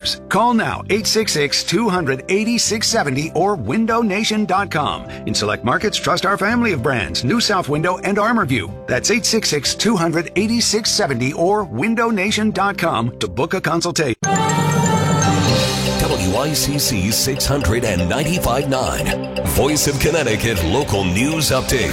windows. Call now, 866-200-8670 or windownation.com. In select markets, trust our family of brands, New South Window and ArmorView. That's 866-200-8670 or windownation.com to book a consultation. WICC 695.9, Voice of Connecticut Local News Update.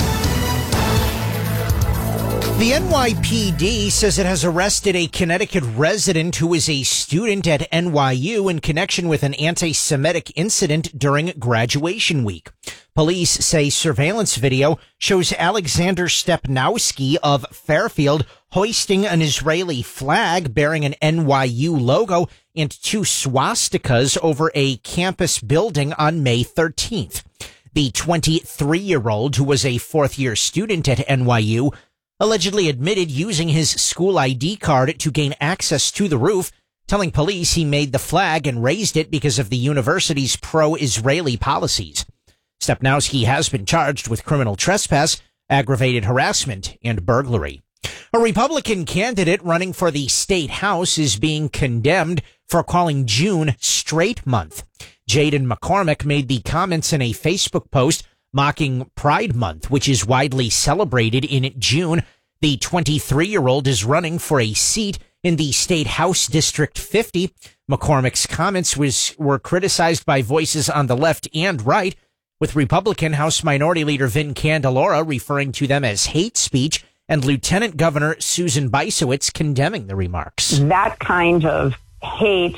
The NYPD says it has arrested a Connecticut resident who is a student at NYU in connection with an anti-Semitic incident during graduation week. Police say surveillance video shows Alexander Stepnowski of Fairfield hoisting an Israeli flag bearing an NYU logo and two swastikas over a campus building on May 13th. The 23-year-old, who was a fourth-year student at NYU, allegedly admitted using his school ID card to gain access to the roof, telling police he made the flag and raised it because of the university's pro-Israeli policies. Stepnowski has been charged with criminal trespass, aggravated harassment, and burglary. A Republican candidate running for the state house is being condemned for calling June Straight Month. Jaden McCormick made the comments in a Facebook post mocking Pride Month, which is widely celebrated in June. The 23-year-old is running for a seat in the State House District 50. McCormick's comments were criticized by voices on the left and right, with Republican House Minority Leader Vin Candelora referring to them as hate speech and Lieutenant Governor Susan Bysowitz condemning the remarks. That kind of hate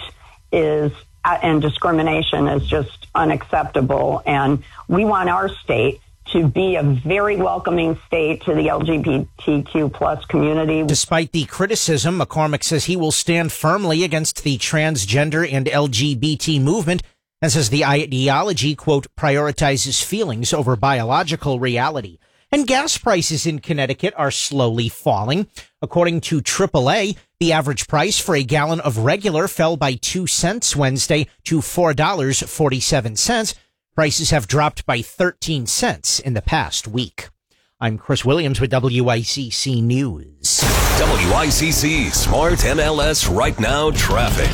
and discrimination is just unacceptable, and we want our state to be a very welcoming state to the LGBTQ plus community. Despite the criticism, McCormick says he will stand firmly against the transgender and LGBT movement and says the ideology, quote, prioritizes feelings over biological reality. And gas prices in Connecticut are slowly falling. According to AAA, the average price for a gallon of regular fell by 2 cents Wednesday to $4.47. Prices have dropped by 13 cents in the past week. I'm Chris Williams with WICC News. WICC Smart MLS Right Now Traffic.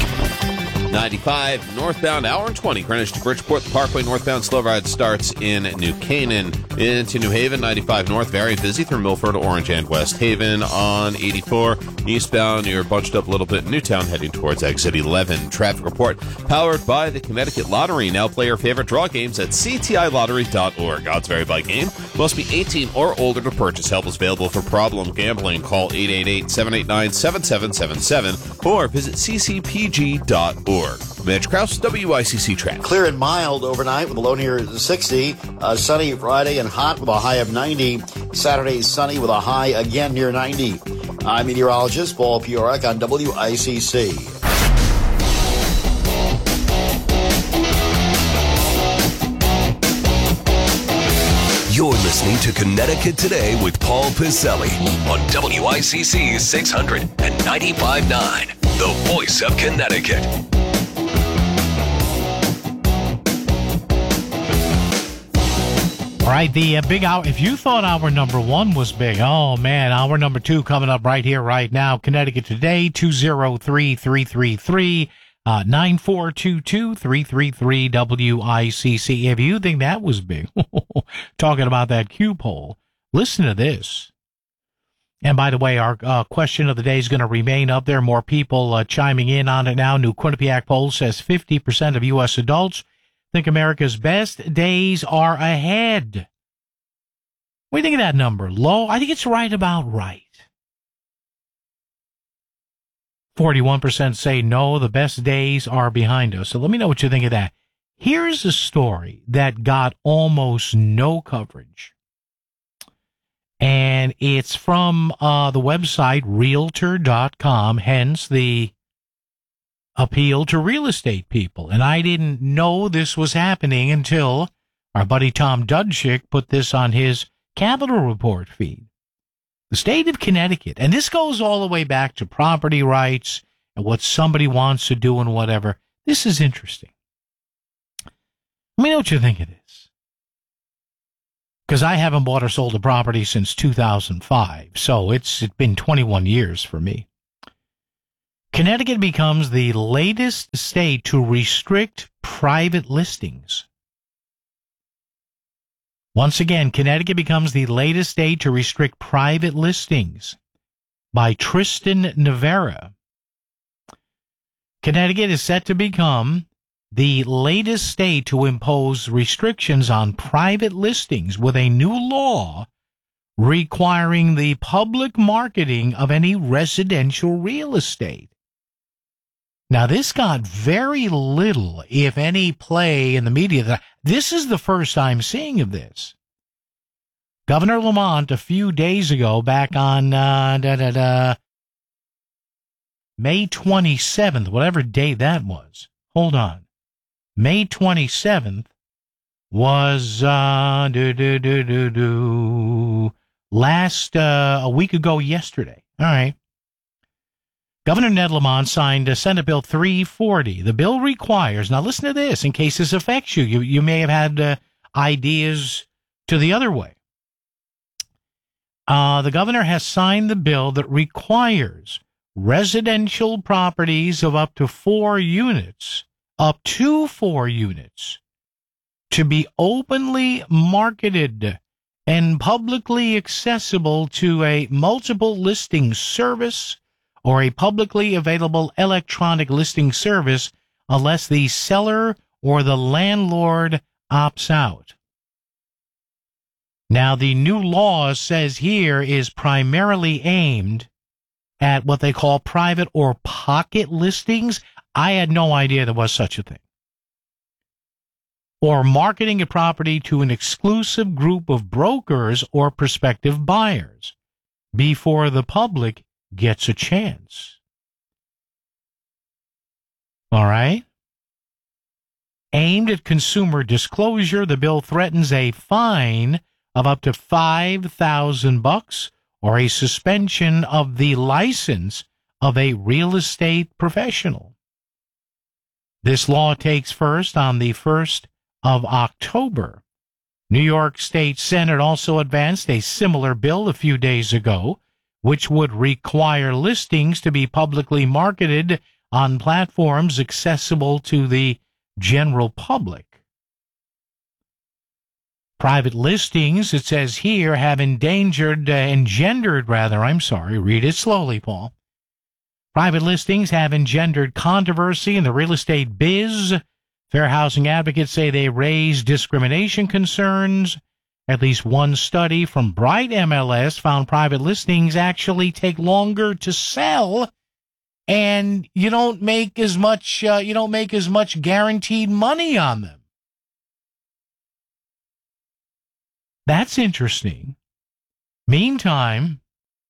95 northbound, hour and 20, Greenwich to Bridgeport. The Parkway northbound slow ride starts in New Canaan. Into New Haven, 95 north, very busy through Milford, Orange, and West Haven. On 84 eastbound, you're bunched up a little bit in Newtown, heading towards exit 11. Traffic report powered by the Connecticut Lottery. Now play your favorite draw games at ctilottery.org. Odds vary by game. Must be 18 or older to purchase. Help is available for problem gambling. Call 888-789-7777 or visit ccpg.org. Mitch Krause, WICC Traffic. Clear and mild overnight with a low near 60. Sunny Friday and hot with a high of 90. Saturday sunny with a high again near 90. I'm meteorologist Paul Piorek on WICC. You're listening to Connecticut Today with Paul Piselli on WICC 695.9, the voice of Connecticut. All right, the big hour. If you thought hour number one was big, oh man, hour number two coming up right here, right now. Connecticut Today, 203-333-9422, 333-WICC. If you think that was big, talking about that Q poll, listen to this. And by the way, our question of the day is going to remain up there. More people chiming in on it now. New Quinnipiac poll says 50% of U.S. adults think America's best days are ahead. What do you think of that number? Low? I think it's right about right. 41% say no, the best days are behind us. So let me know what you think of that. Here's a story that got almost no coverage. And it's from the website Realtor.com, hence the appeal to real estate people. And I didn't know this was happening until our buddy Tom Dudchick put this on his Capitol Report feed. The state of Connecticut, and this goes all the way back to property rights and what somebody wants to do and whatever. This is interesting. Let me know what you think of this. Because I haven't bought or sold a property since 2005, so it's been 21 years for me. Connecticut becomes the latest state to restrict private listings. Once again, Connecticut becomes the latest state to restrict private listings. By Tristan Navera. Connecticut is set to become the latest state to impose restrictions on private listings with a new law requiring the public marketing of any residential real estate. Now, this got very little, if any, play in the media. This is the first I'm seeing of this. Governor Lamont, a few days ago, back on May 27th, whatever day that was. Hold on. May 27th was a week ago yesterday. All right. Governor Ned Lamont signed Senate Bill 340. The bill requires, now listen to this, in case this affects you. You may have had ideas to the other way. The governor has signed the bill that requires residential properties of up to 4 units, to be openly marketed and publicly accessible to a multiple listing service or a publicly available electronic listing service unless the seller or the landlord opts out. Now, the new law says here is primarily aimed at what they call private or pocket listings. I had no idea there was such a thing. Or marketing a property to an exclusive group of brokers or prospective buyers before the public gets a chance. All right? Aimed at consumer disclosure, the bill threatens a fine of up to $5,000 or a suspension of the license of a real estate professional. This law takes first on the 1st of October. New York State Senate also advanced a similar bill a few days ago, which would require listings to be publicly marketed on platforms accessible to the general public. Private listings, it says here, have engendered, read it slowly, Paul. Private listings have engendered controversy in the real estate biz. Fair housing advocates say they raise discrimination concerns. At least one study from Bright MLS found private listings actually take longer to sell, and you don't make as much guaranteed money on them. That's interesting. Meantime,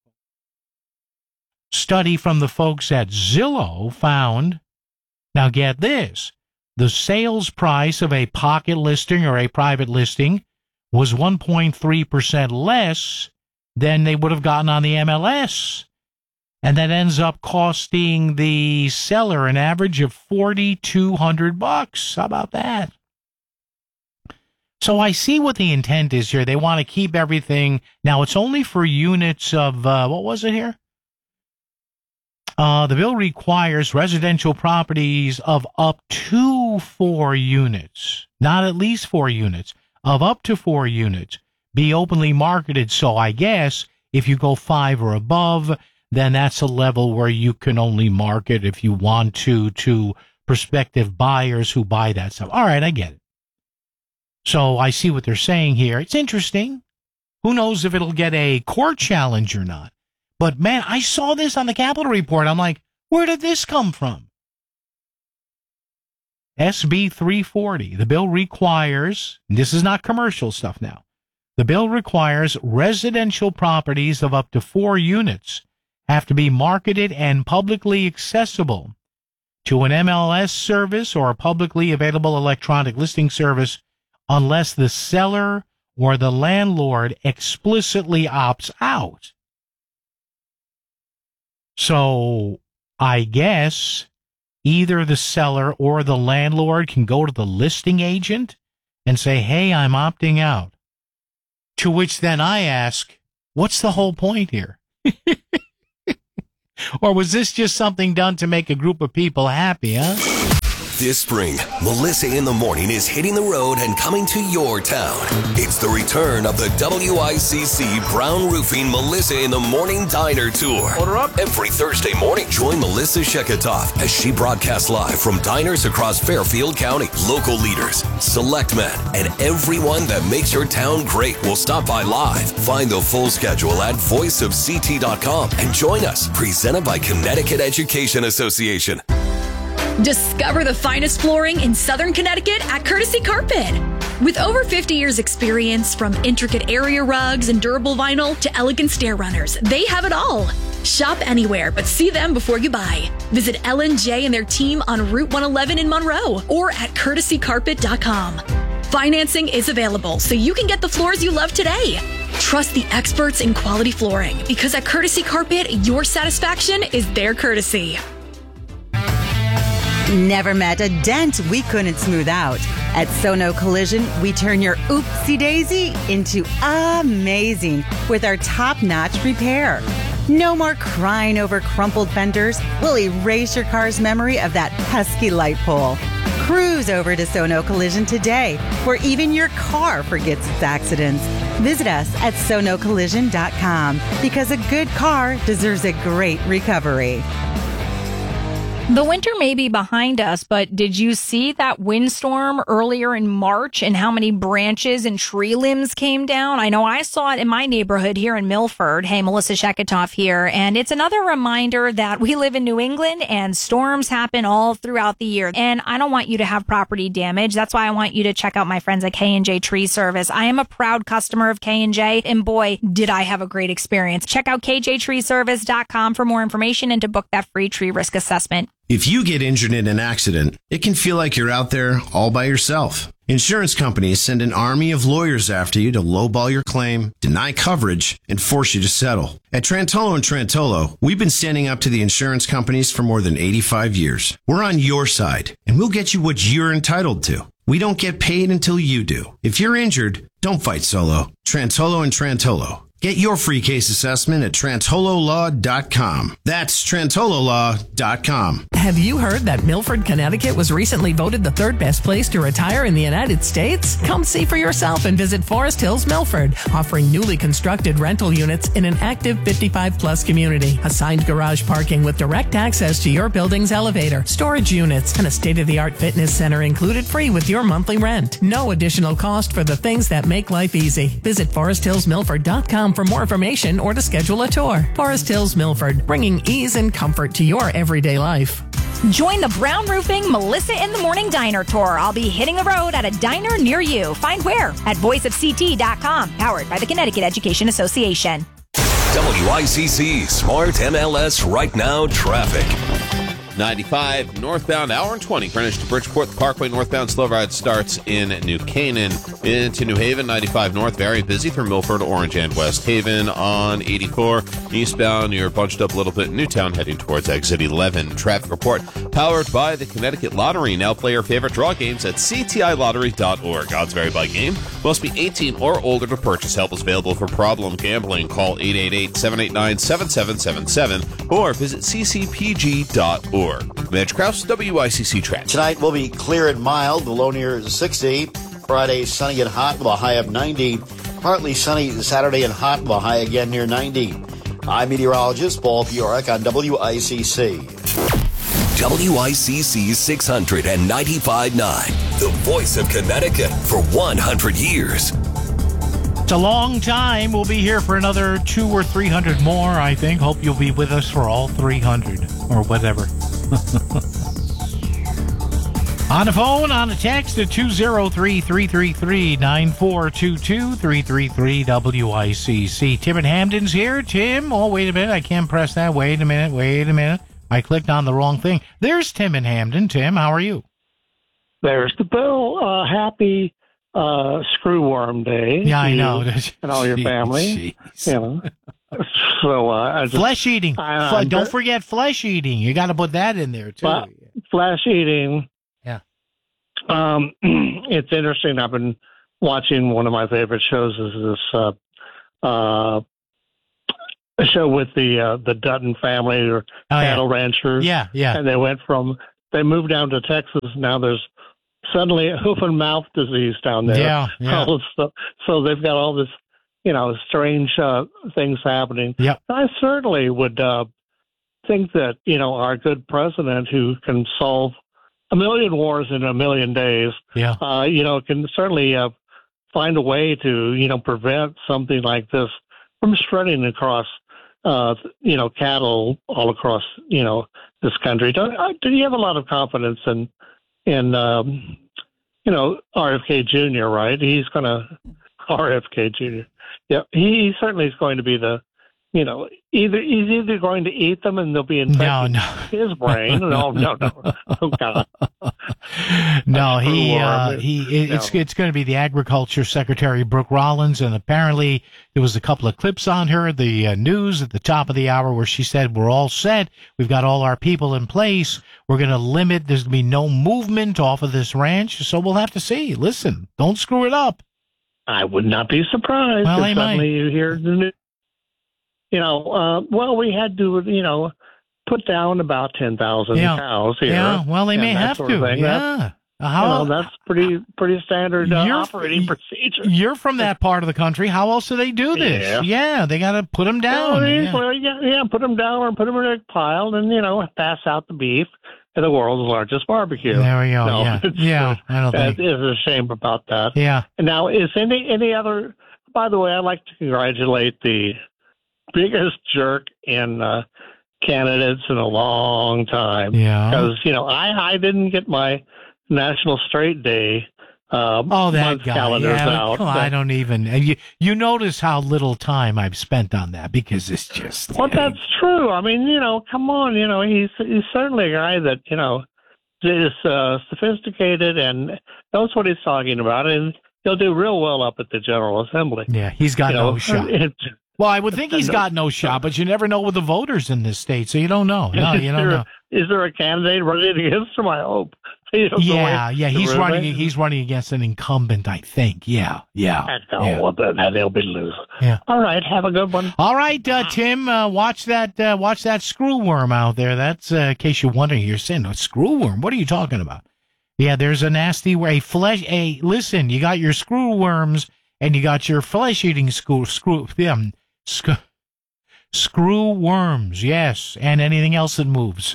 study from the folks at Zillow found, now get this, the sales price of a pocket listing or a private listing was 1.3% less than they would have gotten on the MLS. And that ends up costing the seller an average of $4,200. How about that? So I see what the intent is here. They want to keep everything. Now, it's only for units of, what was it here? The bill requires residential properties of up to 4 units, not at least 4 units, of up to 4 units, be openly marketed. So I guess if you go 5 or above, then that's a level where you can only market if you want to prospective buyers who buy that stuff. All right, I get it. So I see what they're saying here. It's interesting. Who knows if it'll get a court challenge or not. But, man, I saw this on the Capitol Report. I'm like, where did this come from? SB 340. The bill requires, and this is not commercial stuff now, the bill requires residential properties of up to 4 units have to be marketed and publicly accessible to an MLS service or a publicly available electronic listing service unless the seller or the landlord explicitly opts out. So I guess either the seller or the landlord can go to the listing agent and say, hey, I'm opting out. To which then I ask, what's the whole point here? Or was this just something done to make a group of people happy, huh? This spring, Melissa in the Morning is hitting the road and coming to your town. It's the return of the WICC Brown Roofing Melissa in the Morning Diner Tour. Order up. Every Thursday morning, join Melissa Sheketoff as she broadcasts live from diners across Fairfield County. Local leaders, select men, and everyone that makes your town great will stop by live. Find the full schedule at voiceofct.com and join us. Presented by Connecticut Education Association. Discover the finest flooring in Southern Connecticut at Courtesy Carpet. With over 50 years experience, from intricate area rugs and durable vinyl to elegant stair runners, they have it all. Shop anywhere, but see them before you buy. Visit L&J and their team on Route 111 in Monroe or at courtesycarpet.com. Financing is available, so you can get the floors you love today. Trust the experts in quality flooring, because at Courtesy Carpet, your satisfaction is their courtesy. Never met a dent we couldn't smooth out. At Sono Collision, we turn your oopsie-daisy into amazing with our top-notch repair. No more crying over crumpled fenders. We'll erase your car's memory of that pesky light pole. Cruise over to Sono Collision today, where even your car forgets its accidents. Visit us at sonocollision.com, because a good car deserves a great recovery. The winter may be behind us, but did you see that windstorm earlier in March and how many branches and tree limbs came down? I know I saw it in my neighborhood here in Milford. Hey, Melissa Sheketoff here. And it's another reminder that we live in New England and storms happen all throughout the year. And I don't want you to have property damage. That's why I want you to check out my friends at K&J Tree Service. I am a proud customer of K&J, and boy, did I have a great experience. Check out kjtreeservice.com for more information and to book that free tree risk assessment. If you get injured in an accident, it can feel like you're out there all by yourself. Insurance companies send an army of lawyers after you to lowball your claim, deny coverage, and force you to settle. At Trantolo & Trantolo, we've been standing up to the insurance companies for more than 85 years. We're on your side, and we'll get you what you're entitled to. We don't get paid until you do. If you're injured, don't fight solo. Trantolo & Trantolo. Get your free case assessment at trantololaw.com. That's trantololaw.com. Have you heard that Milford, Connecticut was recently voted the third best place to retire in the United States? Come see for yourself and visit Forest Hills Milford, offering newly constructed rental units in an active 55-plus community. Assigned garage parking with direct access to your building's elevator, storage units, and a state-of-the-art fitness center included free with your monthly rent. No additional cost for the things that make life easy. Visit foresthillsmilford.com for more information or to schedule a tour. Forest Hills Milford, bringing ease and comfort to your everyday life. Join the Brown Roofing Melissa in the Morning Diner Tour. I'll be hitting the road at a diner near you. Find where at voiceofct.com, powered by the Connecticut Education Association. WICC Smart MLS Right Now Traffic. 95 northbound, hour and 20. Greenwich to Bridgeport. The Parkway northbound slow ride starts in New Canaan into New Haven. 95 north, very busy through Milford, Orange, and West Haven. On 84 eastbound, you're bunched up a little bit in Newtown heading towards exit 11. Traffic report powered by the Connecticut Lottery. Now play your favorite draw games at ctilottery.org. Odds vary by game. Must be 18 or older to purchase. Help is available for problem gambling. Call 888-789-7777 or visit ccpg.org. Mitch Krause, WICC Traffic. Tonight will be clear and mild, the low near 60. Friday, sunny and hot with a high of 90. Partly sunny Saturday and hot with a high again near 90. I'm meteorologist Paul Piorek on WICC. WICC 695.9, the voice of Connecticut for 100 years. It's a long time. We'll be here for another 200 or 300 more, I think. Hope you'll be with us for all 300 or whatever. On the phone, on a text at 203-333-9422, 333-WICC. Tim and Hamden's here. Tim, oh, wait a minute. I can't press that. Wait a minute. I clicked on the wrong thing. There's Tim and Hamden. Tim, how are you? There's the bill. Happy Screwworm Day. Yeah, I know. And all your family. You know. So flesh eating. Don't forget flesh eating. You got to put that in there too. Flesh eating. Yeah. It's interesting. I've been watching one of my favorite shows. Is this a show with the Dutton family or cattle ranchers. Yeah. And they moved down to Texas. Now there's suddenly hoof and mouth disease down there. Yeah. So they've got all this, strange things happening. Yep. I certainly would think that, our good president who can solve a million wars in a million days, can certainly find a way to, prevent something like this from spreading across, cattle all across, this country. Do you have a lot of confidence in RFK Jr., right? He's going to, RFK Jr. Yeah, he certainly is going to be the, he's either going to eat them and they'll be infected his brain. No. Oh, God. No, it's going to be the Agriculture Secretary, Brooke Rollins, and apparently there was a couple of clips on her, the news at the top of the hour where she said, we're all set, we've got all our people in place, we're going to limit, there's going to be no movement off of this ranch, so we'll have to see. Listen, don't screw it up. I would not be surprised if suddenly you hear the news. We had to, put down about 10,000 cows here. Yeah, well, they may have to. Yeah. That's pretty standard operating procedure. You're from that part of the country. How else do they do this? Yeah, they got to put them down. Put them down or put them in a pile and, pass out the beef at the world's largest barbecue. There we go. I don't think. There's a shame about that. Yeah. Now, is any other, by the way, I'd like to congratulate the biggest jerk in candidates in a long time. Yeah. Because, I didn't get my National Straight Day that guy. calendars out. Come on, I don't even. You notice how little time I've spent on that because it's just. Well, that's true. I mean, come on. He's certainly a guy that is sophisticated and knows what he's talking about, and he'll do real well up at the General Assembly. Yeah, he's got no shot. Well, I would think he's got no shot, but you never know with the voters in this state, so you don't know. No, you don't know. Is there a candidate running against him? I hope. Yeah, he's running. He's running against an incumbent, I think. Yeah. Well, they'll be losing. Yeah. All right, have a good one. All right, Tim, watch that screwworm out there. That's in case you're wondering. You're saying a screwworm. What are you talking about? Yeah, there's a nasty way. Listen, you got your screwworms and you got your flesh-eating screw worms, yes, and anything else that moves.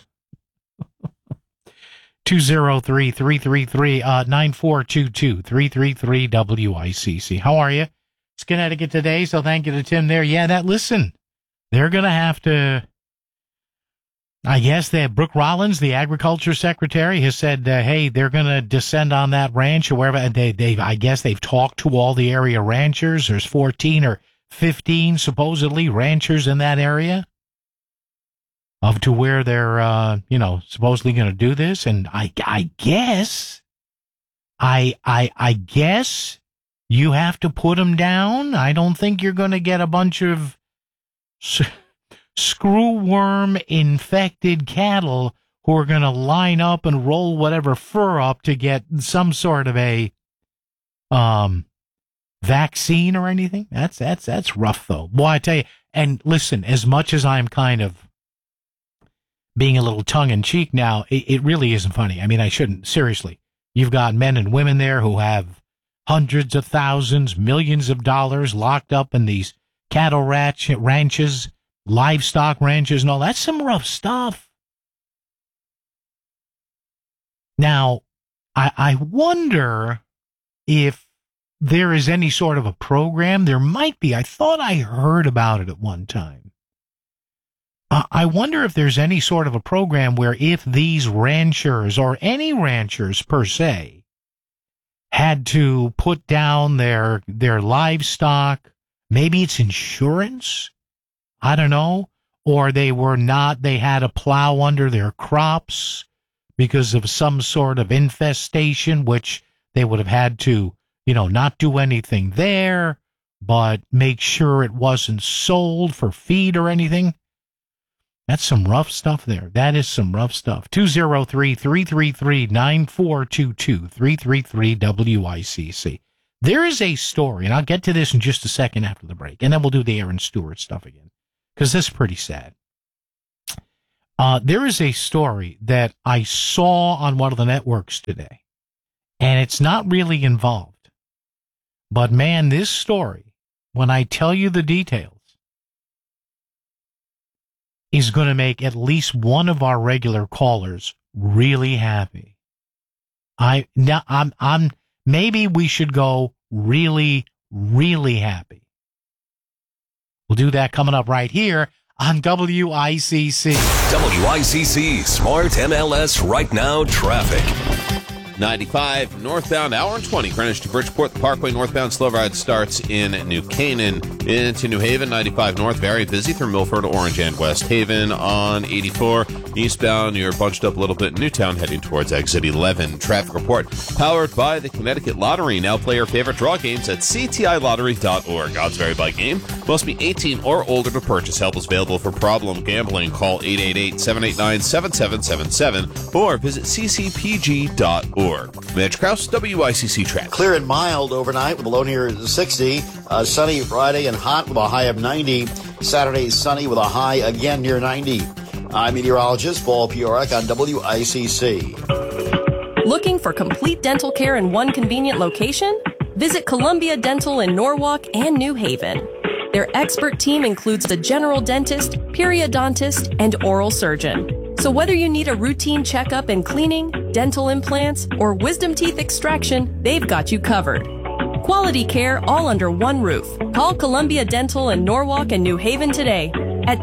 203-333-9422, 333-WICC. How are you? It's Connecticut Today, so thank you to Tim there. Yeah, listen, they're going to have to, I guess Brooke Rollins, the Agriculture Secretary, has said, hey, they're going to descend on that ranch or wherever. And I guess they've talked to all the area ranchers. There's 14 or 15 supposedly ranchers in that area up to where they're supposedly going to do this. And I guess you have to put them down. I don't think you're going to get a bunch of screwworm infected cattle who are going to line up and roll whatever fur up to get some sort of a vaccine or anything. That's rough though. Boy, I tell you. And listen, as much as I'm kind of being a little tongue in cheek now, it really isn't funny. I mean, I shouldn't. Seriously, you've got men and women there who have hundreds of thousands, millions of dollars locked up in these cattle ranches, livestock ranches, and all. That's some rough stuff. Now, I wonder if there is any sort of a program. There might be. I thought I heard about it at one time. I wonder if there's any sort of a program where if these ranchers or any ranchers per se had to put down their livestock, maybe it's insurance, I don't know, or they had to plow under their crops because of some sort of infestation, which they would have had to, not do anything there, but make sure it wasn't sold for feed or anything. That's some rough stuff there. That is some rough stuff. 203-333-9422, 333-WICC. There is a story, and I'll get to this in just a second after the break, and then we'll do the Aaron Stewart stuff again. because this is pretty sad. There is a story that I saw on one of the networks today, and it's not really involved. But man, this story, when I tell you the details, is going to make at least one of our regular callers really happy. Maybe we should go really, really happy. We'll do that coming up right here on WICC. WICC Smart MLS Right Now Traffic. 95 northbound, hour and 20, Greenwich to Bridgeport. The Parkway northbound slow ride starts in New Canaan into New Haven. 95 north, very busy through Milford, Orange, and West Haven. On 84 eastbound, you're bunched up a little bit in Newtown heading towards exit 11. Traffic report powered by the Connecticut Lottery. Now play your favorite draw games at ctilottery.org. Odds vary by game. Must be 18 or older to purchase. Help is available for problem gambling. Call 888-789-7777 or visit ccpg.org. Mitch Krause, WICC Traffic. Clear and mild overnight with a low near 60. Sunny Friday and hot with a high of 90. Saturday sunny with a high again near 90. I'm meteorologist Paul Piorek on WICC. Looking for complete dental care in one convenient location? Visit Columbia Dental in Norwalk and New Haven. Their expert team includes a general dentist, periodontist, and oral surgeon. So whether you need a routine checkup and cleaning, dental implants, or wisdom teeth extraction, they've got you covered. Quality care all under one roof. Call Columbia Dental in Norwalk and New Haven today at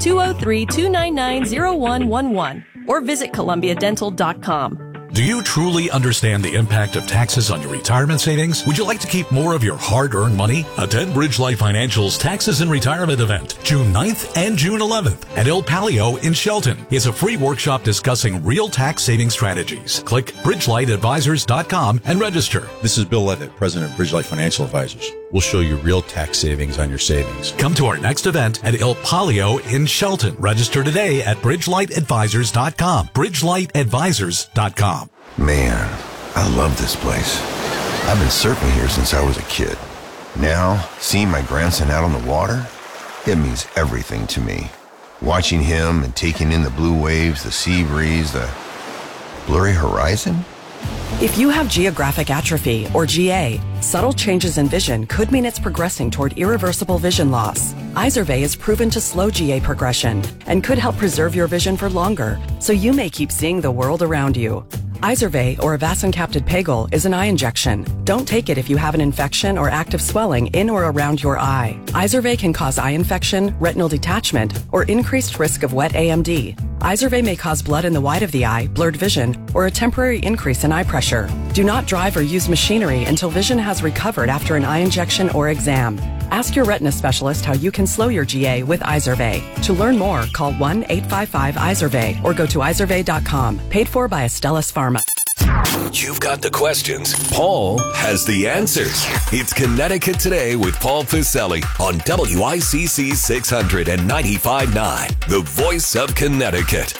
203-299-0111 or visit columbiadental.com. Do you truly understand the impact of taxes on your retirement savings? Would you like to keep more of your hard-earned money? Attend Bridgelight Financial's Taxes and Retirement event, June 9th and June 11th at Il Palio in Shelton. It's a free workshop discussing real tax saving strategies. Click BridgelightAdvisors.com and register. This is Bill Levitt, President of Bridgelight Financial Advisors. We'll show you real tax savings on your savings. Come to our next event at Il Palio in Shelton. Register today at BridgelightAdvisors.com. BridgelightAdvisors.com. Man, I love this place. I've been surfing here since I was a kid. Now, seeing my grandson out on the water, it means everything to me. Watching him and taking in the blue waves, the sea breeze, the blurry horizon. If you have geographic atrophy, or GA, subtle changes in vision could mean it's progressing toward irreversible vision loss. Izervay is proven to slow GA progression and could help preserve your vision for longer, so you may keep seeing the world around you. Izervay, or avacincaptad pegol, is an eye injection. Don't take it if you have an infection or active swelling in or around your eye. Izervay can cause eye infection, retinal detachment, or increased risk of wet AMD. Izervay may cause blood in the white of the eye, blurred vision, or a temporary increase in eye pressure. Do not drive or use machinery until vision has recovered after an eye injection or exam. Ask your retina specialist how you can slow your GA with Izervay. To learn more, call 1-855-IZERVAY or go to izervay.com. Paid for by Astellas Pharma. You've got the questions. Paul has the answers. It's Connecticut Today with Paul Piselli on WICC 695.9, the voice of Connecticut.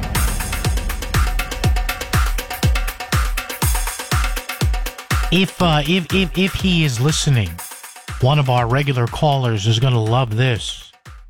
If he is listening, one of our regular callers is going to love this.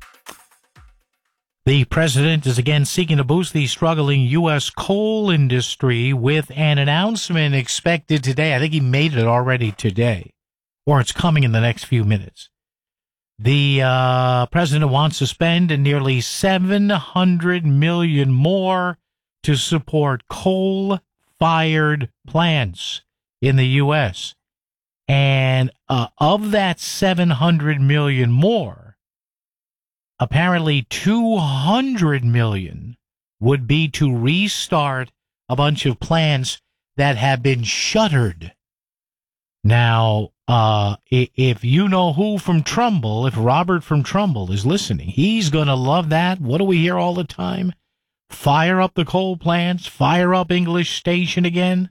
The president is again seeking to boost the struggling U.S. coal industry with an announcement expected today. I think he made it already today, or it's coming in the next few minutes. The president wants to spend nearly $700 million more to support coal-fired plants in the U.S. And of that $700 million more, apparently $200 million would be to restart a bunch of plants that have been shuttered. Now, if you know who from Trumbull, if Robert from Trumbull is listening, he's going to love that. What do we hear all the time? Fire up the coal plants, fire up English Station again.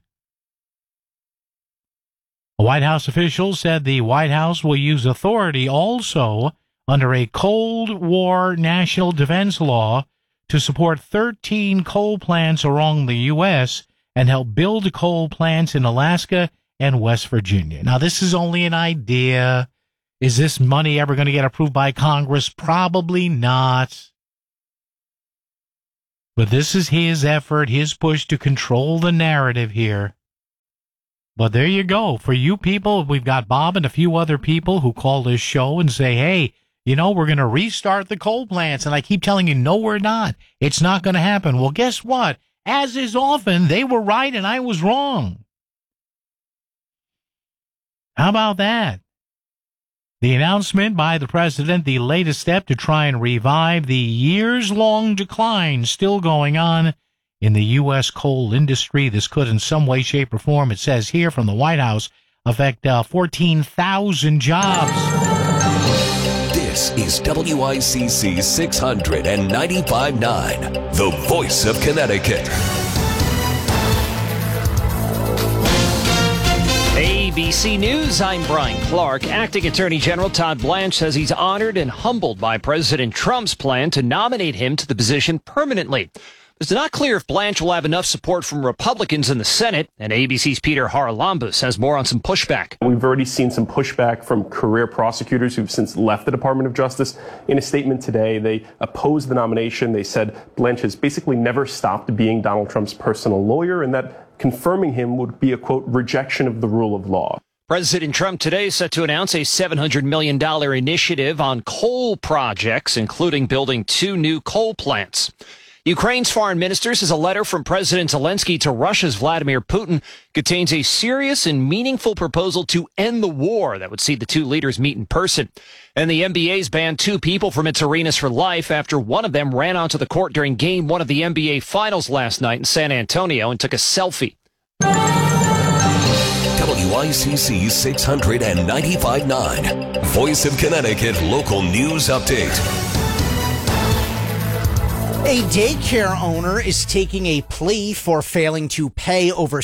A White House official said the White House will use authority also under a Cold War national defense law to support 13 coal plants around the U.S. and help build coal plants in Alaska and West Virginia. Now, this is only an idea. Is this money ever going to get approved by Congress? Probably not. But this is his effort, his push to control the narrative here. But there you go. For you people, we've got Bob and a few other people who call this show and say, hey, you know, we're going to restart the coal plants. And I keep telling you, no, we're not. It's not going to happen. Well, guess what? As is often, they were right and I was wrong. How about that? The announcement by the president, the latest step to try and revive the years-long decline still going on in the U.S. coal industry. This could in some way, shape, or form, it says here from the White House, affect 14,000 jobs. This is WICC 695.9, the voice of Connecticut. ABC News, I'm Brian Clark. Acting Attorney General Todd Blanche says he's honored and humbled by President Trump's plan to nominate him to the position permanently. It's not clear if Blanche will have enough support from Republicans in the Senate, and ABC's Peter Haralambous has more on some pushback. We've already seen some pushback from career prosecutors who've since left the Department of Justice. In a statement today, they opposed the nomination. They said Blanche has basically never stopped being Donald Trump's personal lawyer, and that confirming him would be a, quote, rejection of the rule of law. President Trump today is set to announce a $700 million initiative on coal projects, including building 2 new coal plants. Ukraine's foreign minister says a letter from President Zelensky to Russia's Vladimir Putin contains a serious and meaningful proposal to end the war that would see the 2 leaders meet in person. And the NBA's banned 2 people from its arenas for life after one of them ran onto the court during Game 1 of the NBA Finals last night in San Antonio and took a selfie. WICC 695.9, Voice of Connecticut Local News Update. A daycare owner is taking a plea for failing to pay over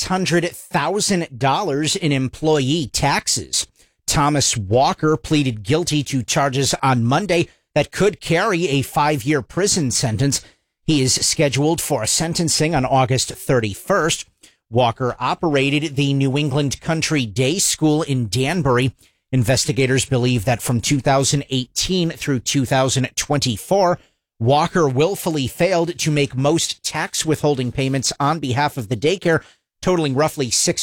$600,000 in employee taxes. Thomas Walker pleaded guilty to charges on Monday that could carry a 5-year prison sentence. He is scheduled for sentencing on August 31st. Walker operated the New England Country Day School in Danbury. Investigators believe that from 2018 through 2024, Walker willfully failed to make most tax withholding payments on behalf of the daycare, totaling roughly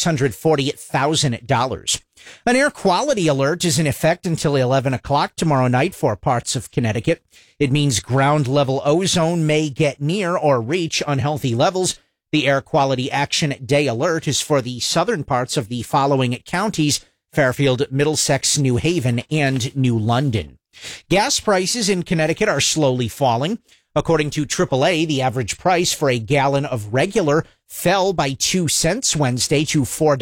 $640,000. An air quality alert is in effect until 11 o'clock tomorrow night for parts of Connecticut. It means ground level ozone may get near or reach unhealthy levels. The Air Quality Action Day alert is for the southern parts of the following counties: Fairfield, Middlesex, New Haven, and New London. Gas prices in Connecticut are slowly falling. According to AAA, the average price for a gallon of regular fell by 2 cents Wednesday to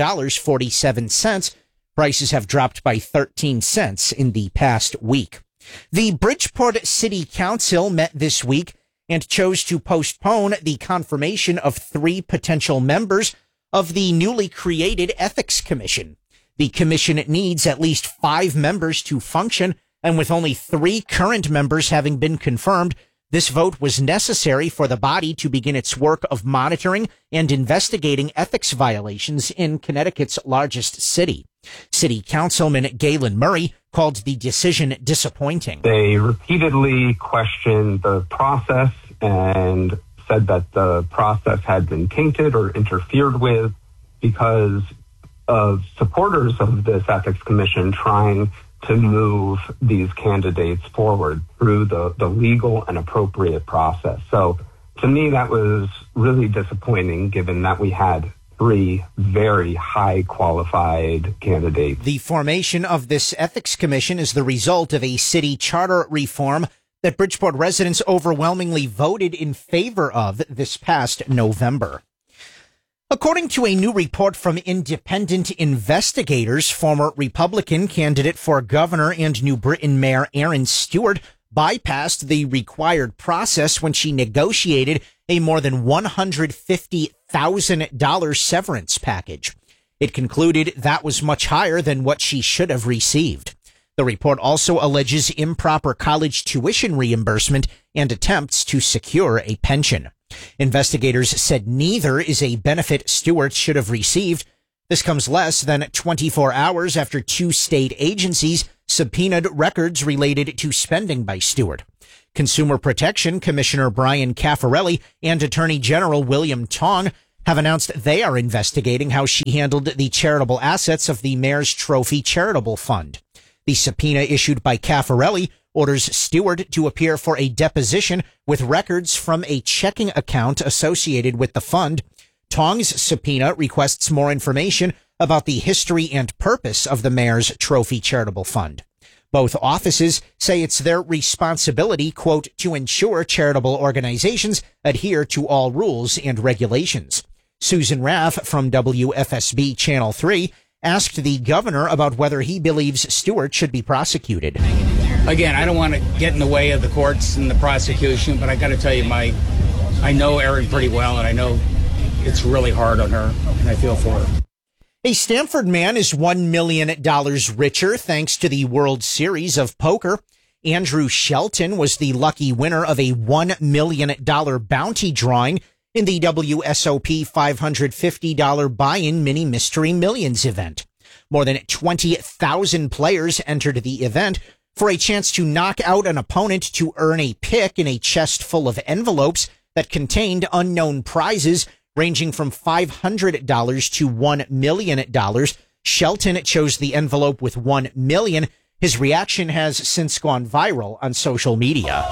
$4.47. Prices have dropped by 13 cents in the past week. The Bridgeport City Council met this week and chose to postpone the confirmation of 3 potential members of the newly created Ethics Commission. The commission needs at least 5 members to function, and with only 3 current members having been confirmed, this vote was necessary for the body to begin its work of monitoring and investigating ethics violations in Connecticut's largest city. City Councilman Galen Murray called the decision disappointing. They repeatedly questioned the process and said that the process had been tainted or interfered with because of supporters of this ethics commission trying to move these candidates forward through the legal and appropriate process. So to me, that was really disappointing, given that we had 3 very high qualified candidates. The formation of this ethics commission is the result of a city charter reform that Bridgeport residents overwhelmingly voted in favor of this past November. According to a new report from independent investigators, former Republican candidate for governor and New Britain Mayor Aaron Stewart bypassed the required process when she negotiated a more than $150,000 severance package. It concluded that was much higher than what she should have received. The report also alleges improper college tuition reimbursement and attempts to secure a pension. Investigators said neither is a benefit Stewart should have received. This comes less than 24 hours after 2 state agencies subpoenaed records related to spending by Stewart. Consumer Protection Commissioner Brian Caffarelli and Attorney General William Tong have announced they are investigating how she handled the charitable assets of the Mayor's Trophy Charitable Fund. The subpoena issued by Caffarelli orders Stewart to appear for a deposition with records from a checking account associated with the fund. Tong's subpoena requests more information about the history and purpose of the Mayor's Trophy Charitable Fund. Both offices say it's their responsibility, quote, to ensure charitable organizations adhere to all rules and regulations. Susan Raff from WFSB Channel 3 asked the governor about whether he believes Stewart should be prosecuted. Again, I don't want to get in the way of the courts and the prosecution, but I got to tell you, I know Erin pretty well, and I know it's really hard on her, and I feel for her. A Stanford man is $1 million richer thanks to the World Series of Poker. Andrew Shelton was the lucky winner of a $1 million bounty drawing in the WSOP $550 buy-in mini Mystery Millions event. More than 20,000 players entered the event for a chance to knock out an opponent to earn a pick in a chest full of envelopes that contained unknown prizes ranging from $500 to $1 million. Shelton chose the envelope with $1 million. His reaction has since gone viral on social media.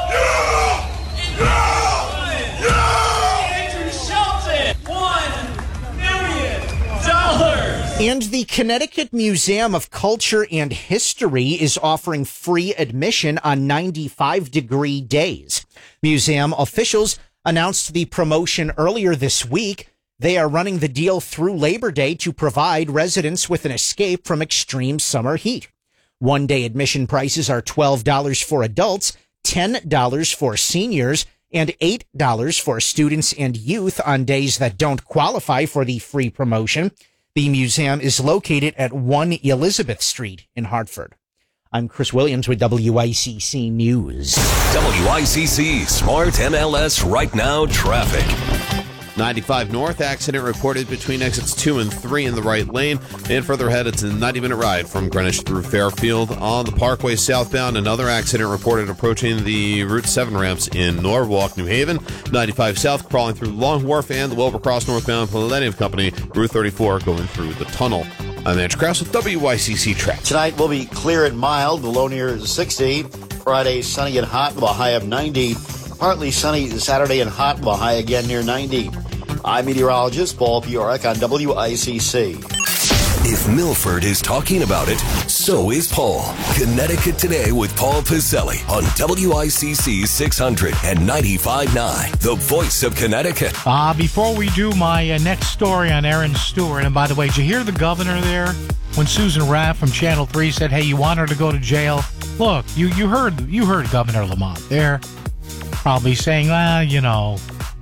And the Connecticut Museum of Culture and History is offering free admission on 95-degree days. Museum officials announced the promotion earlier this week. They are running the deal through Labor Day to provide residents with an escape from extreme summer heat. One-day admission prices are $12 for adults, $10 for seniors, and $8 for students and youth on days that don't qualify for the free promotion. The museum is located at 1 Elizabeth Street in Hartford. I'm Chris Williams with WICC News. WICC Smart MLS Right Now Traffic. 95 North, accident reported between exits 2 and 3 in the right lane. And further ahead, it's a 90-minute ride from Greenwich through Fairfield. On the Parkway southbound, another accident reported approaching the Route 7 ramps in Norwalk, New Haven. 95 South crawling through Long Wharf and the Wilbur-Cross northbound, plenty of company. Route 34 going through the tunnel. I'm Andrew Krause with WICC Traffic. Tonight will be clear and mild. The low near 60. Friday, sunny and hot with a high of 90. Partly sunny Saturday and hot with a high again near 90. I'm meteorologist Paul Piorek on WICC. If Milford is talking about it, so is Paul. Connecticut Today with Paul Pizzelli on WICC 600 and 95.9, the voice of Connecticut. Before we do my next story on Erin Stewart, and by the way, did you hear the governor there when Susan Raff from Channel 3 said, hey, you want her to go to jail? Look, you heard Governor Lamont there probably saying, well, you know.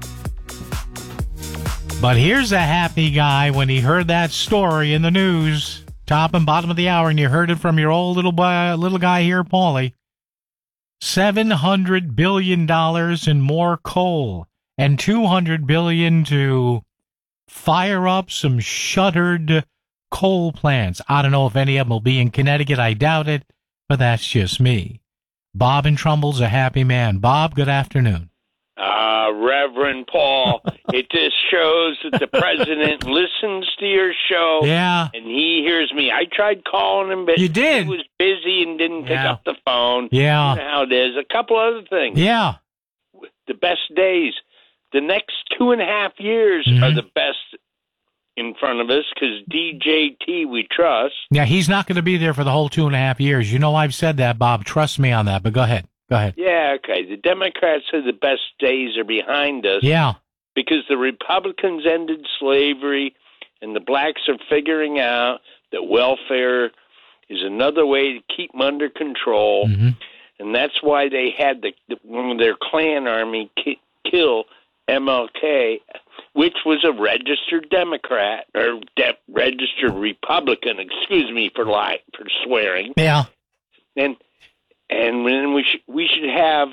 But here's a happy guy when he heard that story in the news, top and bottom of the hour, and you heard it from your old little guy here, Paulie. $700 billion in more coal and $200 billion to fire up some shuttered coal plants. I don't know if any of them will be in Connecticut. I doubt it, but that's just me. Bob in Trumbull's a happy man. Bob, good afternoon. Reverend Paul, it just shows that the president listens to your show. Yeah. And he hears me. I tried calling him, but you did. He was busy and didn't pick up the phone. Yeah. You know how it is. A couple other things. Yeah. The best days. The next 2.5 years are the best in front of us because DJT we trust. Yeah, he's not going to be there for the whole 2.5 years. You know I've said that, Bob. Trust me on that, but go ahead. Go ahead. Yeah, okay. The Democrats say the best days are behind us. Yeah. Because the Republicans ended slavery, and the blacks are figuring out that welfare is another way to keep them under control. Mm-hmm. And that's why they had one of their Klan army kill MLK, which was a registered Democrat, or registered Republican, excuse me for swearing. Yeah. And then we should have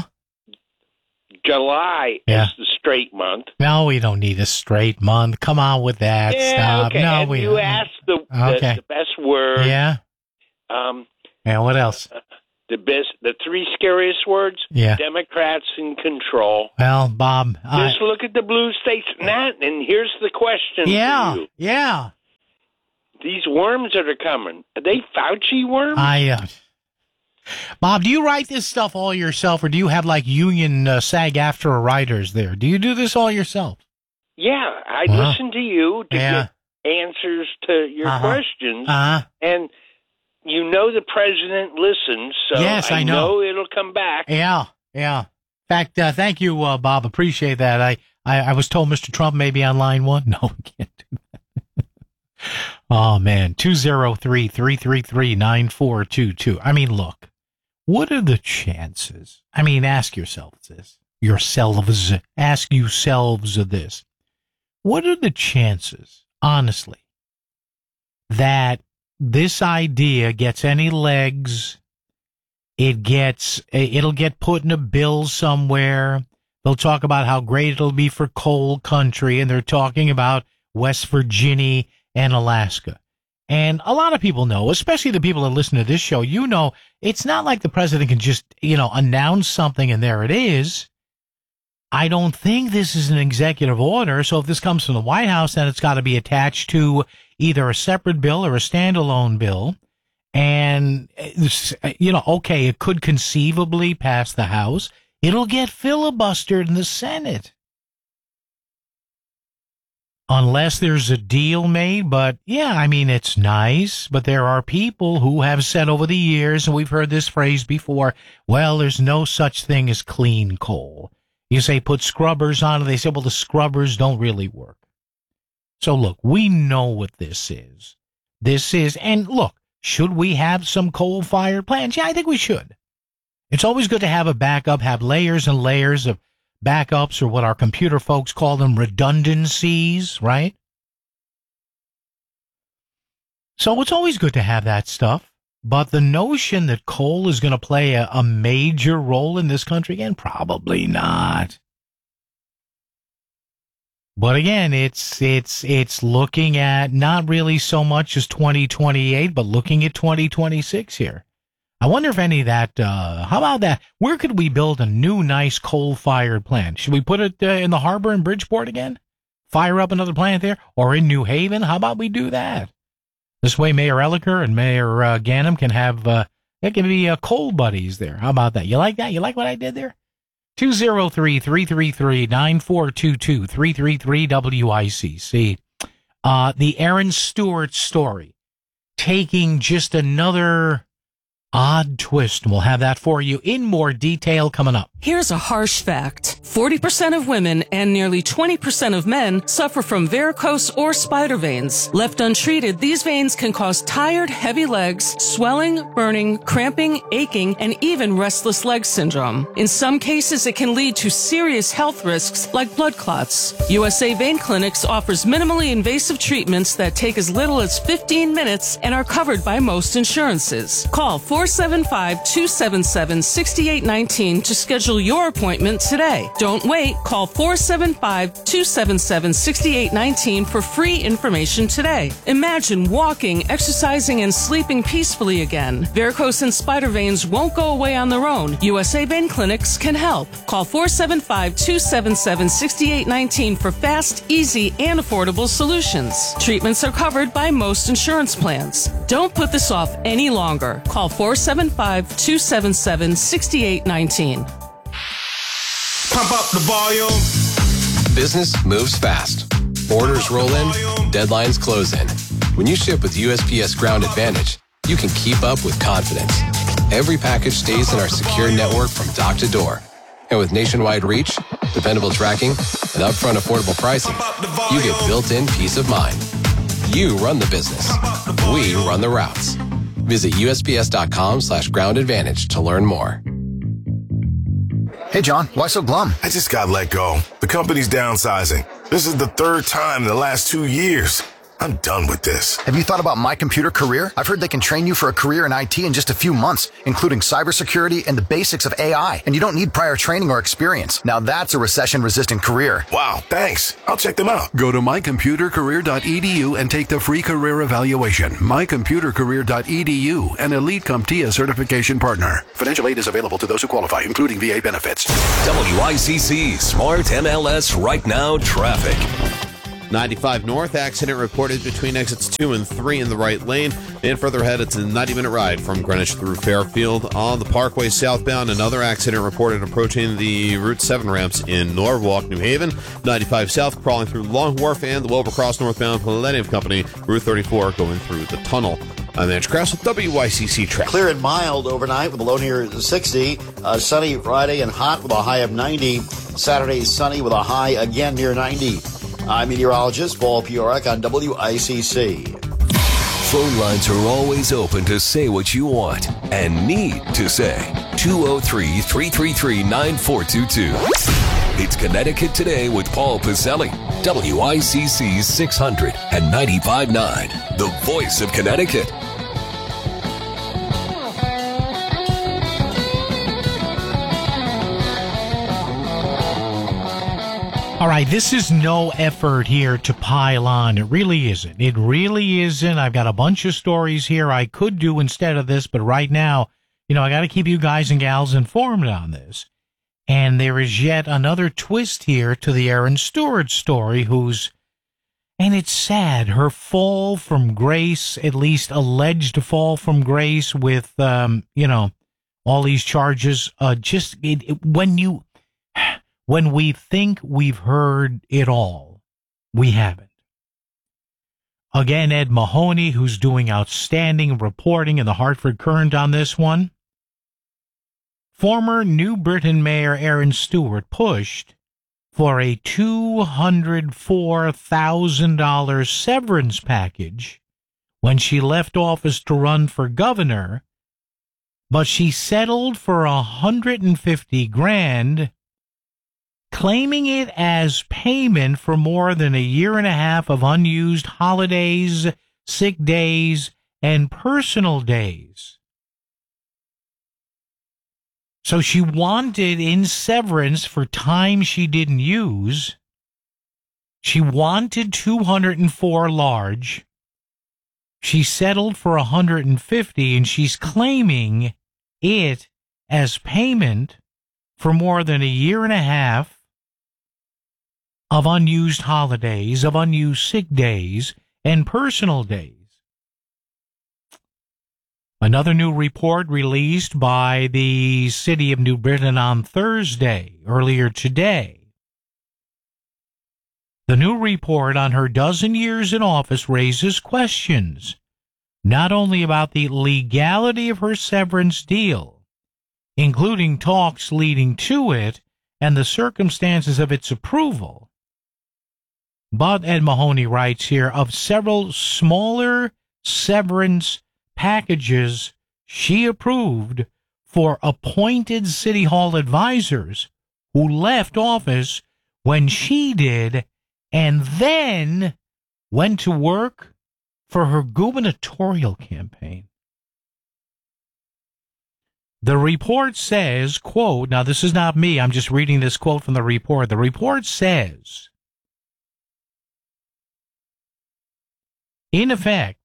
July as the straight month. No, we don't need a straight month. Come on with that. Yeah, Stop. okay. No, and we you don't. asked the best word. Yeah. And what else? The three scariest words? Yeah. Democrats in control. Well, Bob, just look at the blue states. And here's the question for you. Yeah. These worms that are coming, are they Fauci worms? Bob, do you write this stuff all yourself, or do you have like union SAG-AFTRA writers there? Do you do this all yourself? Yeah, I listen to you to get answers to your questions, and you know the president listens, so yes, I know it'll come back. Yeah. In fact, thank you, Bob. Appreciate that. I was told Mr. Trump may be on line one. No, we can't do that. Oh, man. 203-333-9422. I mean, look, what are the chances? I mean, ask yourselves this. Ask yourselves this. What are the chances, honestly, that this idea gets any legs? It'll get put in a bill somewhere. They'll talk about how great it'll be for coal country, and they're talking about West Virginia and Alaska. And a lot of people know, especially the people that listen to this show, it's not like the president can just, announce something and there it is. I don't think this is an executive order. So if this comes from the White House, then it's got to be attached to either a separate bill or a standalone bill. And, okay, it could conceivably pass the House. It'll get filibustered in the Senate. Unless there's a deal made, but it's nice, but there are people who have said over the years, and we've heard this phrase before, well, there's no such thing as clean coal. You say put scrubbers on it, they say, well, the scrubbers don't really work. So look, we know what this is. And look, should we have some coal-fired plants? Yeah, I think we should. It's always good to have a backup, have layers and layers of backups, or what our computer folks call them, redundancies, right? So it's always good to have that stuff. But the notion that coal is going to play a major role in this country, again, probably not. But again, it's looking at not really so much as 2028, but looking at 2026 here. I wonder if any of that, how about that? Where could we build a new, nice coal-fired plant? Should we put it in the harbor in Bridgeport again? Fire up another plant there? Or in New Haven? How about we do that? This way Mayor Elliker and Mayor Ganim can have, there can be coal buddies there. How about that? You like that? You like what I did there? 203-333-9422, 333-WICC. The Aaron Stewart story, taking just another odd twist. We'll have that for you in more detail coming up. Here's a harsh fact. 40% of women and nearly 20% of men suffer from varicose or spider veins. Left untreated, these veins can cause tired, heavy legs, swelling, burning, cramping, aching, and even restless leg syndrome. In some cases, it can lead to serious health risks like blood clots. USA Vein Clinics offers minimally invasive treatments that take as little as 15 minutes and are covered by most insurances. Call 475-277-6819 to schedule your appointment today. Don't wait. Call 475-277-6819 for free information today. Imagine walking, exercising, and sleeping peacefully again. Varicose and spider veins won't go away on their own. USA Vein Clinics can help. Call 475-277-6819 for fast, easy, and affordable solutions. Treatments are covered by most insurance plans. Don't put this off any longer. Call 475-277-6819. Pump up the volume. Business moves fast. Orders roll in, deadlines close in. When you ship with USPS Ground Advantage, you can keep up with confidence. Every package stays in our secure network from dock to door. And with nationwide reach, dependable tracking, and upfront affordable pricing, you get built-in peace of mind. You run the business. We run the routes. Visit USPS.com/Ground Advantage to learn more. Hey, John, why so glum? I just got let go. The company's downsizing. This is the third time in the last 2 years. I'm done with this. Have you thought about My Computer Career? I've heard they can train you for a career in IT in just a few months, including cybersecurity and the basics of AI. And you don't need prior training or experience. Now that's a recession-resistant career. Wow, thanks. I'll check them out. Go to mycomputercareer.edu and take the free career evaluation. Mycomputercareer.edu, an Elite CompTIA certification partner. Financial aid is available to those who qualify, including VA benefits. WICC Smart MLS Right Now traffic. 95 north, accident reported between exits 2 and 3 in the right lane. And further ahead, it's a 90-minute ride from Greenwich through Fairfield. On the Parkway southbound, another accident reported approaching the Route 7 ramps in Norwalk, New Haven. 95 south, crawling through Long Wharf and the Wilbur Cross northbound, plenty of company. Route 34 going through the tunnel. I'm Andrew Krause with WICC traffic. Clear and mild overnight with a low near 60. Sunny Friday and hot with a high of 90. Saturday sunny with a high again near 90. I'm meteorologist Paul Piorek on WICC. Phone lines are always open to say what you want and need to say. 203-333-9422. It's Connecticut Today with Paul Pacelli. WICC 600 and 95.9. The voice of Connecticut. All right, this is no effort here to pile on. It really isn't. It really isn't. I've got a bunch of stories here I could do instead of this, but right now, I got to keep you guys and gals informed on this. And there is yet another twist here to the Erin Stewart story, and it's sad, her fall from grace, at least alleged fall from grace with, all these charges, when we think we've heard it all, we haven't. Again, Ed Mahoney, who's doing outstanding reporting in the Hartford Courant on this one. Former New Britain Mayor Erin Stewart pushed for a $204,000 severance package when she left office to run for governor, but she settled for $150,000, claiming it as payment for more than a year and a half of unused holidays, sick days, and personal days. So she wanted in severance for time she didn't use. She wanted $204 large. She settled for $150, and she's claiming it as payment for more than a year and a half of unused holidays, of unused sick days, and personal days. Another new report released by the City of New Britain on Thursday, earlier today. The new report on her dozen years in office raises questions, not only about the legality of her severance deal, including talks leading to it and the circumstances of its approval, but, Ed Mahoney writes here, of several smaller severance packages she approved for appointed City Hall advisors who left office when she did and then went to work for her gubernatorial campaign. The report says, quote, now this is not me, I'm just reading this quote from the report. The report says, in effect,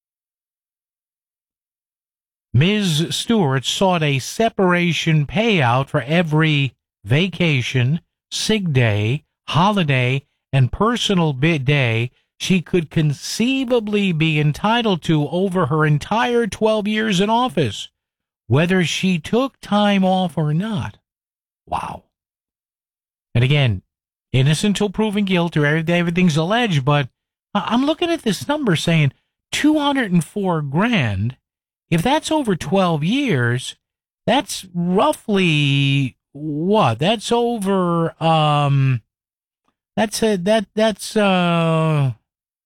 Ms. Stewart sought a separation payout for every vacation, sick day, holiday, and personal day she could conceivably be entitled to over her entire 12 years in office, whether she took time off or not. Wow. And again, innocent till proven guilty, or everything's alleged, but I'm looking at this number saying $204,000. If that's over 12 years, that's roughly what? That's over, that's $20,000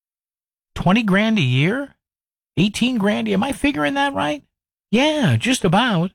a year? $18,000? Am I figuring that right? Yeah, just about.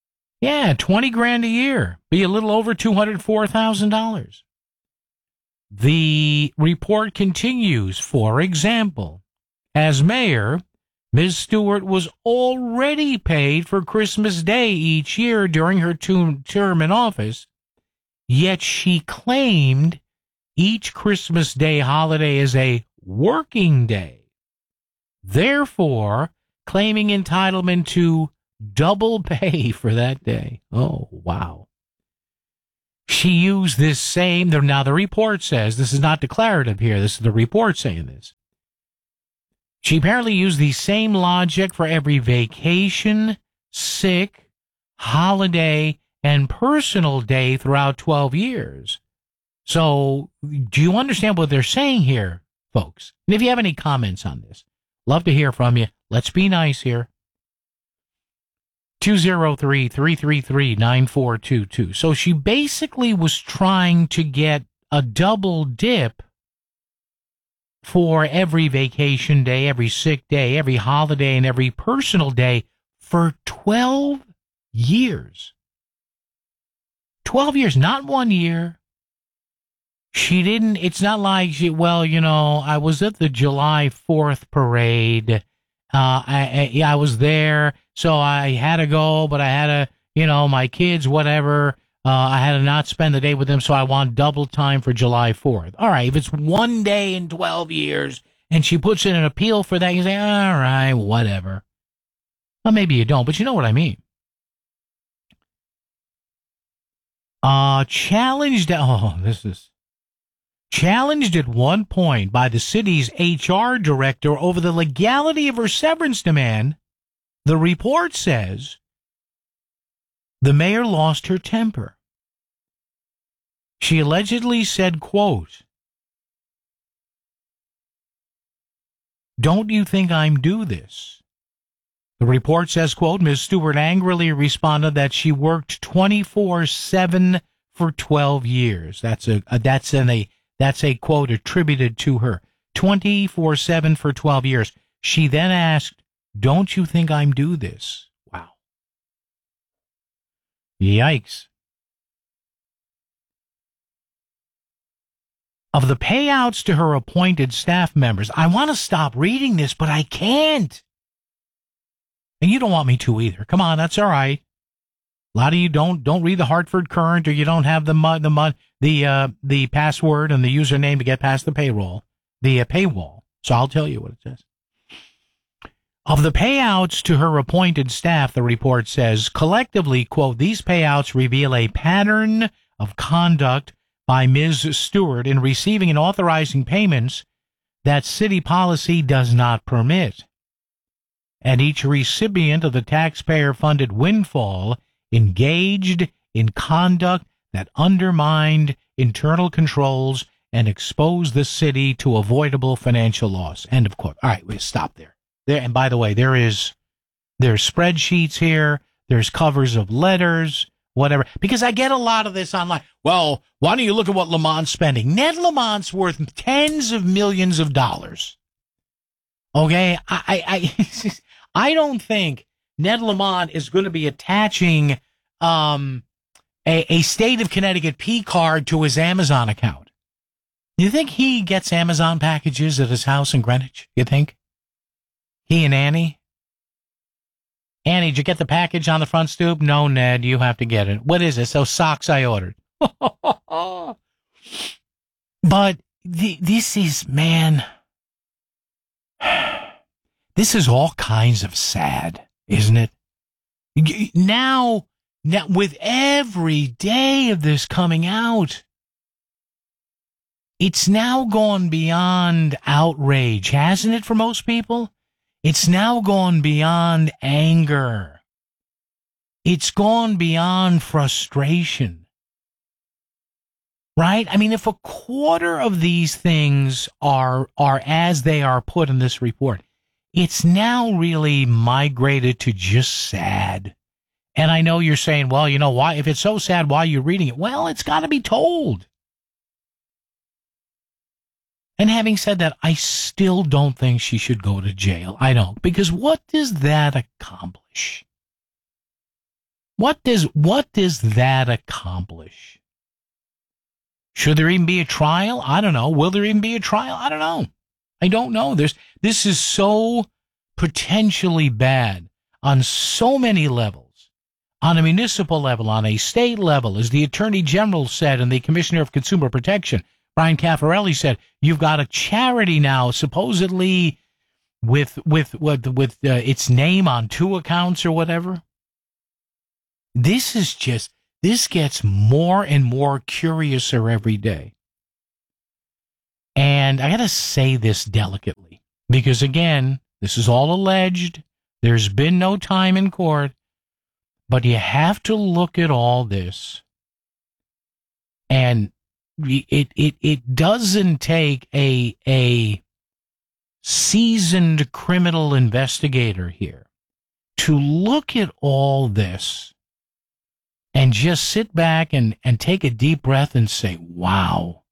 Yeah, $20,000 a year. Be a little over $204,000. The report continues. For example, as mayor, Ms. Stewart was already paid for Christmas Day each year during her term in office, yet she claimed each Christmas Day holiday is a working day, therefore claiming entitlement to double pay for that day. Oh, wow. She used this same, now the report says, this is not declarative here, this is the report saying this. She apparently used the same logic for every vacation, sick, holiday, and personal day throughout 12 years. So, do you understand what they're saying here, folks? And if you have any comments on this, love to hear from you. Let's be nice here. 203-333-9422. So she basically was trying to get a double dip for every vacation day, every sick day, every holiday, and every personal day for 12 years. 12 years, not 1 year. She didn't, it's not like she, well, you know, I was at the July 4th parade. I was there, so I had to go, but I had to, you know, my kids, whatever. I had to not spend the day with them, so I want double time for July 4th. All right, if it's 1 day in 12 years and she puts in an appeal for that, you say, all right, whatever. Well, maybe you don't, but you know what I mean. Challenged at one point by the city's HR director over the legality of her severance demand, the report says the mayor lost her temper. She allegedly said, quote, "Don't you think I'm due this?" The report says, quote, Ms. Stewart angrily responded that she worked 24/7 for 12 years. That's a quote attributed to her. 24/7 for 12 years. She then asked, "Don't you think I'm due this?" Wow. Yikes. Of the payouts to her appointed staff members, I want to stop reading this, but I can't. And you don't want me to either. Come on, that's all right. A lot of you don't read the Hartford Current, or you don't have the password and the username to get past the paywall. So I'll tell you what it says. Of the payouts to her appointed staff, the report says, collectively, quote, these payouts reveal a pattern of conduct by Ms. Stewart in receiving and authorizing payments that city policy does not permit. And each recipient of the taxpayer-funded windfall engaged in conduct that undermined internal controls and exposed the city to avoidable financial loss. End of quote. All right, we'll stop there. And by the way, there's spreadsheets here. There's covers of letters, whatever. Because I get a lot of this online. Well, why don't you look at what Lamont's spending? Ned Lamont's worth tens of millions of dollars. Okay, I don't think Ned Lamont is going to be attaching a state of Connecticut P card to his Amazon account. You think he gets Amazon packages at his house in Greenwich? You think? He and Annie? Annie, did you get the package on the front stoop? No, Ned, you have to get it. What is it? Those socks I ordered. But this is, man, this is all kinds of sad, isn't it? Now, with every day of this coming out, it's now gone beyond outrage, hasn't it, for most people? It's now gone beyond anger. It's gone beyond frustration. Right? I mean, if a quarter of these things are as they are put in this report, it's now really migrated to just sad. And I know you're saying, well, you know, why? If it's so sad, why are you reading it? Well, it's got to be told. And having said that, I still don't think she should go to jail. I don't. Because what does that accomplish? What does that accomplish? Should there even be a trial? I don't know. Will there even be a trial? I don't know. I don't know. This is so potentially bad on so many levels, on a municipal level, on a state level, as the Attorney General said and the Commissioner of Consumer Protection, Brian Caffarelli, said, you've got a charity now supposedly with its name on 2 accounts or whatever. This gets more and more curiouser every day. And I got to say this delicately, because again, this is all alleged. There's been no time in court, but you have to look at all this. And it doesn't take a seasoned criminal investigator here to look at all this and just sit back and take a deep breath and say, wow,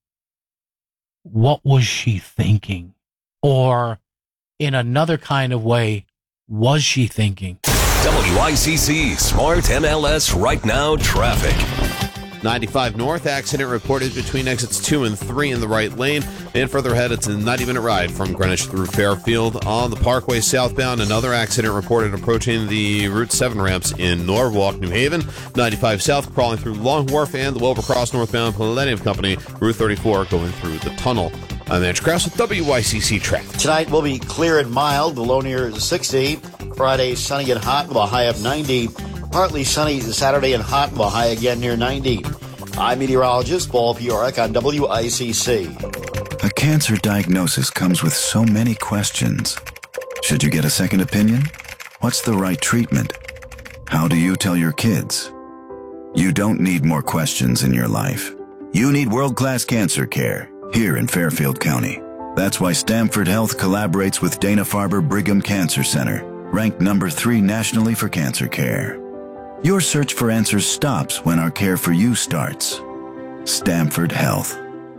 what was she thinking? Or in another kind of way, was she thinking? WICC Smart MLS Right Now Traffic. 95 north, accident reported between exits 2 and 3 in the right lane. And further ahead, it's a 90-minute ride from Greenwich through Fairfield. On the Parkway southbound, another accident reported approaching the Route 7 ramps in Norwalk, New Haven. 95 south, crawling through Long Wharf and the Wilbur Cross northbound, plenty of company. Route 34 going through the tunnel. I'm Andrew Krause with WICC Traffic. Tonight will be clear and mild, the low near 60. Friday, sunny and hot with a high of 90. Partly sunny Saturday and hot with a high again near 90. I'm meteorologist Paul Piorek on WICC. A cancer diagnosis comes with so many questions. Should you get a second opinion? What's the right treatment? How do you tell your kids? You don't need more questions in your life. You need world-class cancer care here in Fairfield County. That's why Stamford Health collaborates with Dana-Farber Brigham Cancer Center, ranked number 3 nationally for cancer care. Your search for answers stops when our care for you starts. Stamford Health.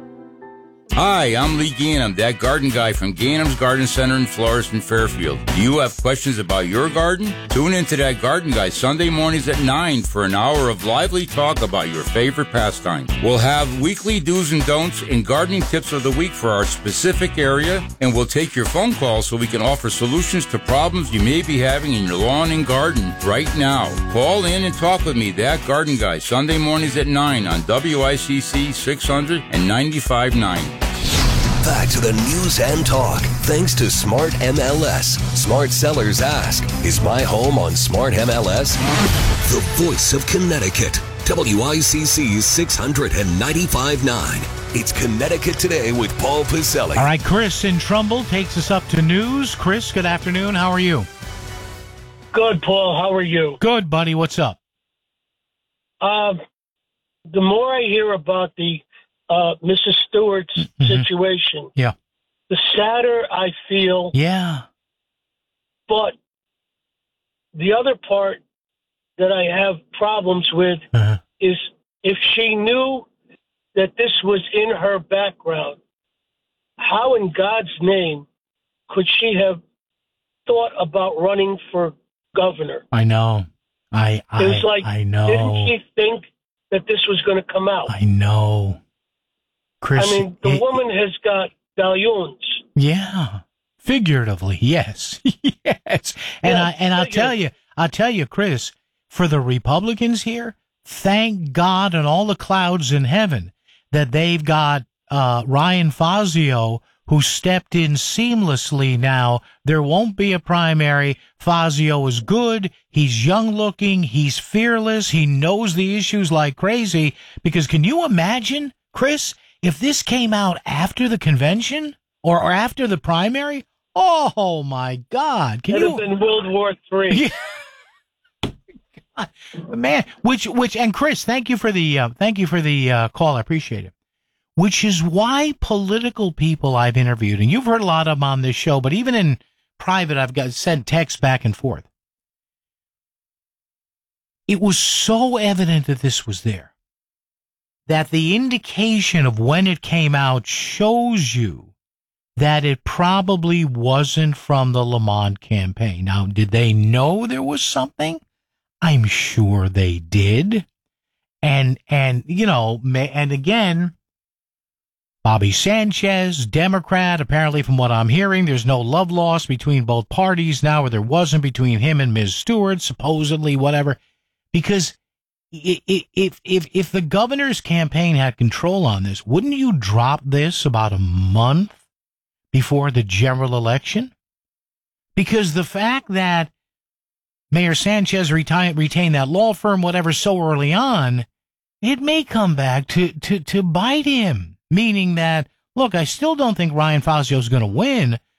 Hi, I'm Lee Gainham, that garden guy from Gainham's Garden Center and Florist in Fairfield. Do you have questions about your garden? Tune into that garden guy Sunday mornings at 9 for an hour of lively talk about your favorite pastime. We'll have weekly do's and don'ts and gardening tips of the week for our specific area, and we'll take your phone calls so we can offer solutions to problems you may be having in your lawn and garden right now. Call in and talk with me, that garden guy, Sunday mornings at 9 on WICC 600 and 95.9. Back to the news and talk, thanks to Smart MLS. Smart sellers ask, is my home on Smart MLS? The voice of Connecticut. WICC 695.9. It's Connecticut Today with Paul Piselli. All right, Chris in Trumbull takes us up to news. Chris, good afternoon. How are you? Good, Paul. How are you? Good, buddy. What's up? The more I hear about the Mrs. Stewart's situation, yeah, the sadder I feel. Yeah. But the other part that I have problems with is if she knew that this was in her background, how in God's name could she have thought about running for governor? I know. I know. Didn't she think that this was going to come out? I know. Chris, I mean, the woman has got galloons. Yeah, figuratively, yes, yes. And yes, I'll tell you, Chris, for the Republicans here, thank God and all the clouds in heaven that they've got Ryan Fazio, who stepped in seamlessly. Now there won't be a primary. Fazio is good. He's young looking. He's fearless. He knows the issues like crazy. Because can you imagine, Chris? If this came out after the convention or after the primary, oh my God! It would have been World War III. Man, which, and Chris, thank you for the call. I appreciate it. Which is why political people I've interviewed, and you've heard a lot of them on this show, but even in private, I've sent texts back and forth. It was so evident that this was there, that the indication of when it came out shows you that it probably wasn't from the Lamont campaign. Now, did they know there was something? I'm sure they did. And you know, and again, Bobby Sanchez, Democrat. Apparently, from what I'm hearing, there's no love lost between both parties now, where there wasn't between him and Ms. Stewart, supposedly, whatever. Because if the governor's campaign had control on this, wouldn't you drop this about a month before the general election? Because the fact that Mayor Sanchez retained that law firm, whatever, so early on, it may come back to bite him. Meaning that, look, I still don't think Ryan Fazio is going to win,